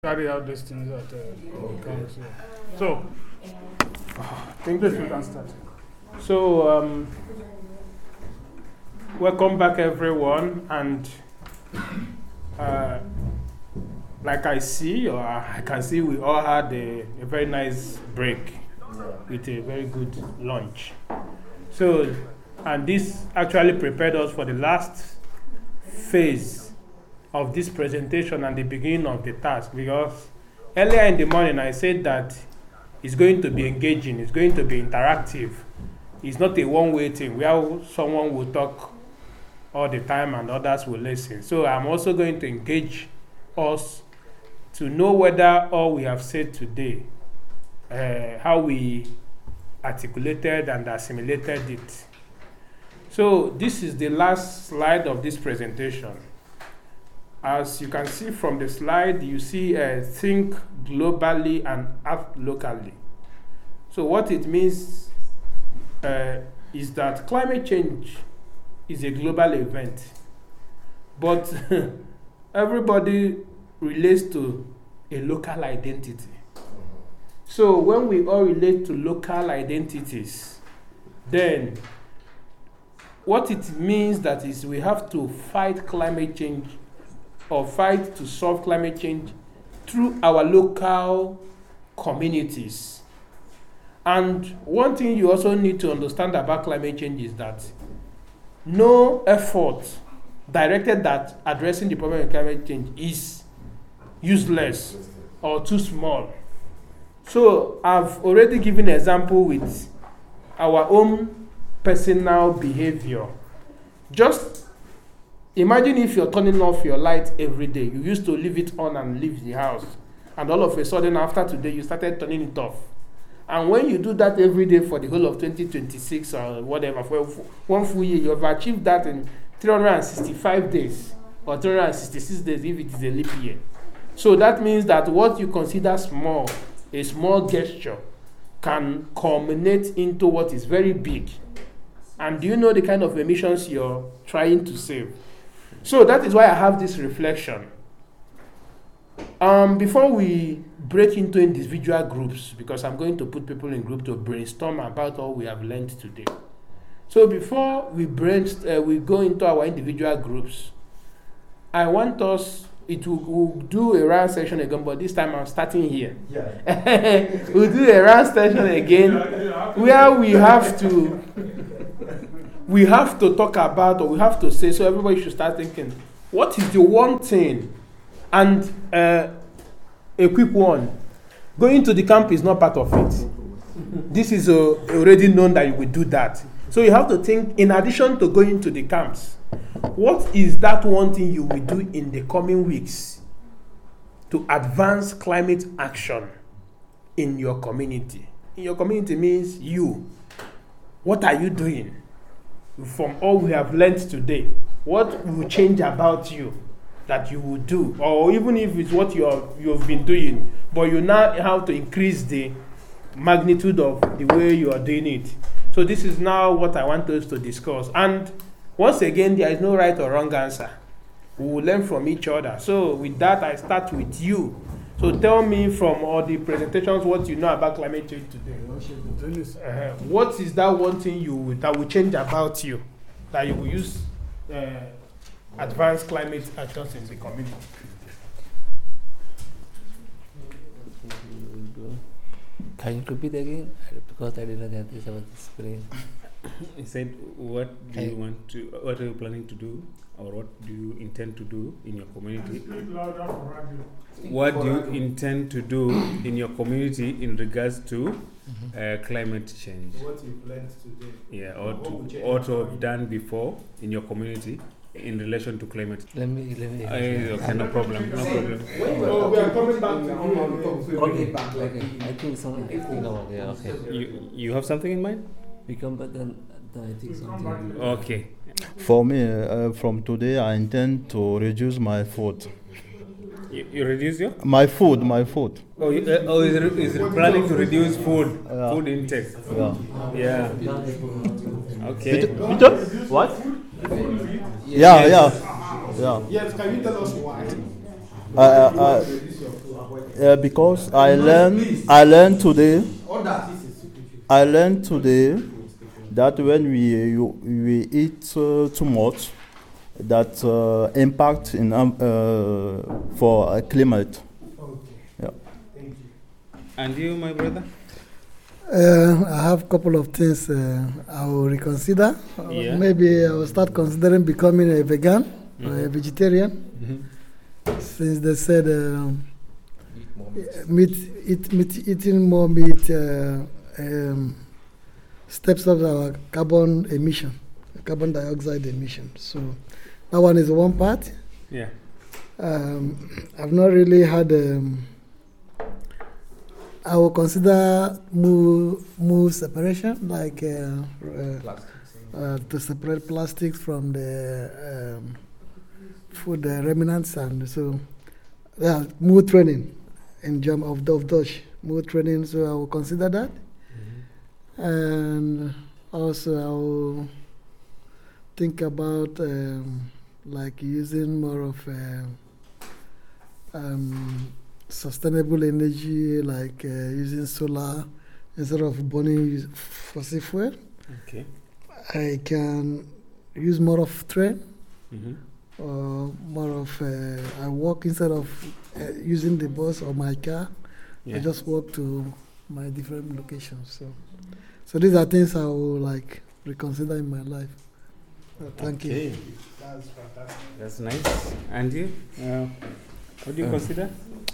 carry out these things at council. So, English we can start. So, welcome back everyone, and like I can see we all had a very nice break with a very good lunch. So, and this actually prepared us for the last phase of this presentation and the beginning of the task, because earlier in the morning I said that it's going to be engaging, it's going to be interactive. It's not a one-way thing where someone will talk all the time and others will listen. So I'm also going to engage us to know whether all we have said today, how we articulated and assimilated it. So this is the last slide of this presentation. As you can see from the slide, you see think globally and act locally. So what it means is that climate change is a global event, but everybody relates to a local identity. So when we all relate to local identities, then what it means that is we have to fight climate change or fight to solve climate change through our local communities. And one thing you also need to understand about climate change is that no effort directed at addressing the problem of climate change is useless or too small. So I've already given an example with our own personal behavior. Just imagine if you're turning off your light every day. You used to leave it on and leave the house. And all of a sudden, after today, you started turning it off. And when you do that every day for the whole of 2026 or whatever, for one full year, you have achieved that in 365 days or 366 days if it is a leap year. So that means that what you consider small, a small gesture, can culminate into what is very big. And do you know the kind of emissions you're trying to save? So that is why I have this reflection. Before we break into individual groups, because I'm going to put people in group to brainstorm about all we have learned today. So before we go into our individual groups, I want us, we'll do a round session again, but this time I'm starting here. Yeah. We'll do a round session again where we have to talk about, or we have to say, so everybody should start thinking, what is the one thing? And a quick one, going to the camp is not part of it. This is already known that you will do that. So you have to think, in addition to going to the camps, what is that one thing you will do in the coming weeks to advance climate action in your community? In your community means you. What are you doing? From all we have learned today, what will change about you that you will do? Or even if it's what you've been doing, but you now have to increase the magnitude of the way you are doing it. So this is now what I want us to discuss. And once again, there is no right or wrong answer. We will learn from each other. So with that, I start with you. So tell me from all the presentations what you know about climate change today. What is that one thing that will change about you, that you will use advanced climate actions in the community? Can you repeat again? Because I didn't get this about the screen. He said, what are you planning to do, or what do you intend to do in your community? What do you intend to do in your community in regards to climate change? What you've learned today. Yeah, or to have done before in your community in relation to climate. Let me. Okay, no problem. We are coming back to I think something about okay. You have something in mind? But then I think something. Okay. For me, from today, I intend to reduce my food. You reduce your? My food. Oh, is planning to reduce food intake? Yeah. Okay. What? Yes, can you tell us why? because I learned today that when we eat too much, that impact in for climate. Okay. Yeah. Thank you. And you, my brother? I have a couple of things I will reconsider. Yeah. Maybe I will start considering becoming a vegan or a vegetarian, since they said eating more meat steps up our carbon dioxide emission. So that one is one part. Yeah. I've not really had. I will consider more separation, like to separate plastics from the food remnants, and so more training in German of Dutch, more training. So I will consider that, and also I will think about like using more of sustainable energy, like using solar instead of burning fossil fuel. Okay. I can use more of train, Mm-hmm. more of I walk instead of using the bus or my car. Yeah. I just walk to my different locations. So these are things I will like reconsider in my life. Thank you. Okay. That's fantastic. That's nice. And you? What do you consider?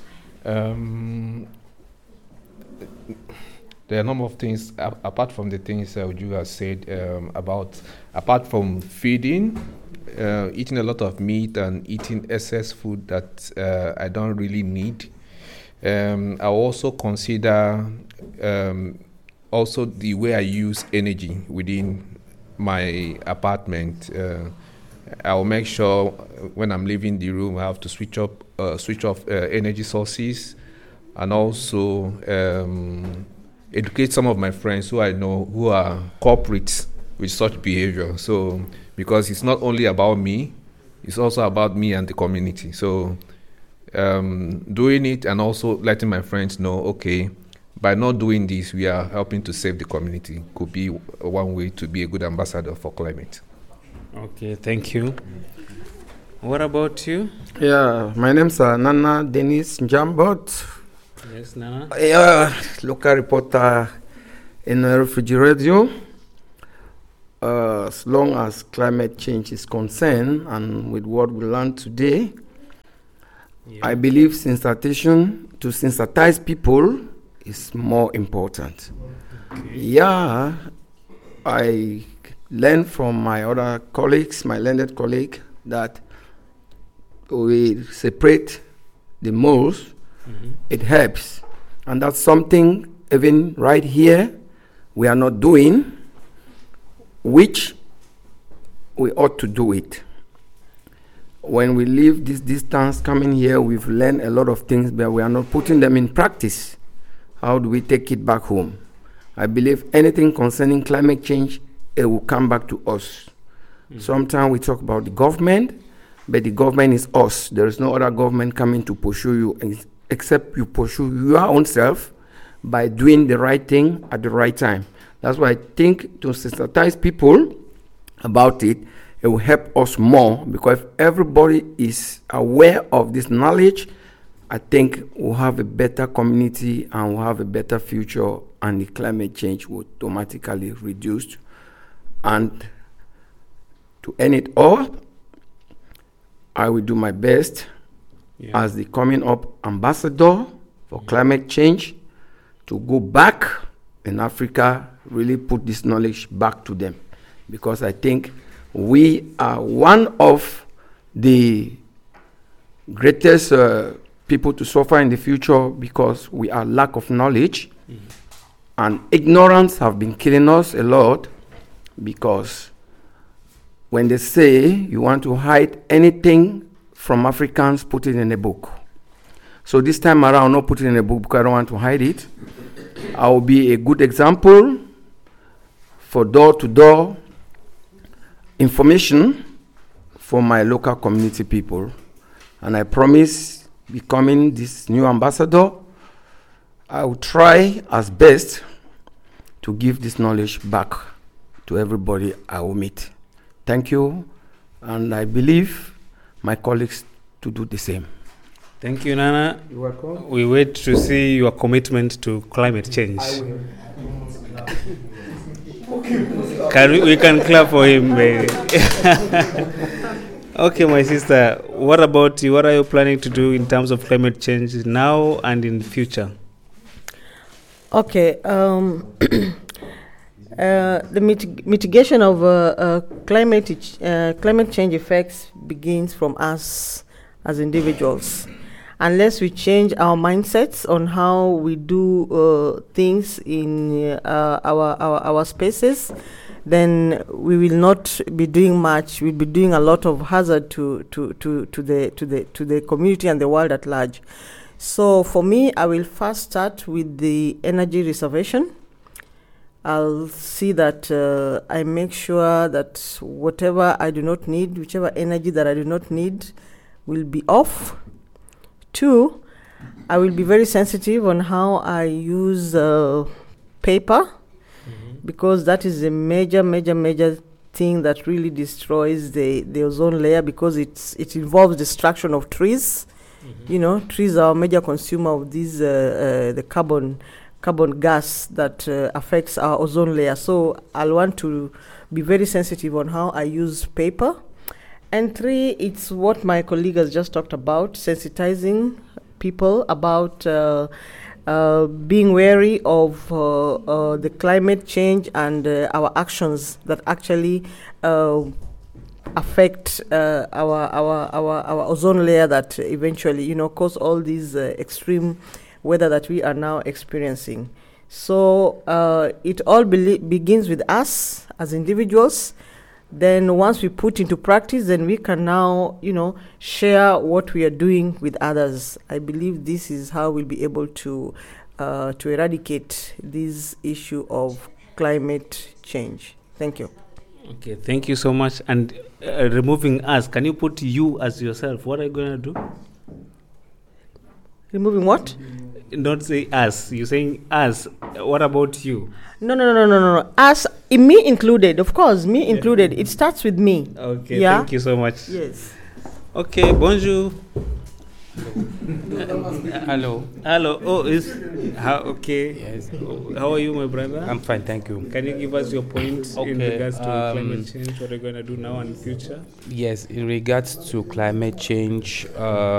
There are a number of things apart from the things Uju has said about, apart from feeding, eating a lot of meat and eating excess food that I don't really need. I also consider also the way I use energy within my apartment. I will make sure when I'm leaving the room I have to switch off energy sources, and also educate some of my friends who I know who are culprits with such behavior. So because it's not only about me, it's also about me and the community. So doing it and also letting my friends know, okay, by not doing this, we are helping to save the community. Could be one way to be a good ambassador for climate. Okay, thank you. What about you? Yeah, my name's Nana Dennis Njambot. Yes, Nana. Local reporter in Refugee Radio. As long as climate change is concerned, and with what we learned today, Yeah. I believe to sensitize people is more important. Okay. Yeah, I learned from my other colleagues, my learned colleague, that we separate the moles. Mhm. It helps, and that's something even right here we are not doing, which we ought to do it. When we leave this distance coming here, we've learned a lot of things, but we are not putting them in practice. How do we take it back home? I believe anything concerning climate change, it will come back to us. Sometimes we talk about the government, but the government is us. There is no other government coming to pursue you, except you pursue your own self by doing the right thing at the right time. That's why I think to sensitize people about it, it will help us more, because if everybody is aware of this knowledge, I think we'll have a better community and we'll have a better future, and the climate change will automatically reduce. And to end it all, I will do my best as the coming up ambassador for climate change to go back in Africa, really put this knowledge back to them, because I think we are one of the greatest people to suffer in the future, because we are lack of knowledge, and ignorance have been killing us a lot. Because when they say you want to hide anything from Africans, put it in a book. So this time around, not put it in a book because I don't want to hide it. I will be a good example for door-to-door information for my local community people. And I promise becoming this new ambassador, I will try as best to give this knowledge back to everybody I will meet. Thank you, and I believe my colleagues to do the same. Thank you, Nana. You're welcome. We wait to see your commitment to climate change. We can clap for him. Okay, my sister, what about you? What are you planning to do in terms of climate change now and in the future? Okay. The mitigation of climate change effects begins from us as individuals. Unless we change our mindsets on how we do things in our spaces, then we will not be doing much. We'll be doing a lot of hazard to the community and the world at large. So for me, I will first start with the energy reservation. I'll see that I make sure that whatever I do not need, whichever energy that I do not need, will be off. 2, I will be very sensitive on how I use paper, because that is a major thing that really destroys the ozone layer, because it involves destruction of trees. You know, trees are a major consumer of these the carbon gas that affects our ozone layer. So I'll want to be very sensitive on how I use paper. And 3, it's what my colleague has just talked about, sensitizing people about being wary of the climate change and our actions that actually affect our ozone layer, that eventually, cause all these extreme weather that we are now experiencing. So it all begins with us as individuals. Then once we put into practice, then we can now, share what we are doing with others. I believe this is how we'll be able to eradicate this issue of climate change. Thank you. Okay, thank you so much. And removing us, can you put you as yourself? What are you going to do? Removing what? Don't say us. You're saying us. What about you? No. Us, me included. Of course, me included. It starts with me. Okay, yeah? Thank you so much. Yes. Okay, bonjour. Hello. Hello. Oh, okay. Yes. How are you, my brother? I'm fine, thank you. Can you give us your points in Okay, regards to climate change? What are you going to do now and in the future? Yes, in regards to climate change,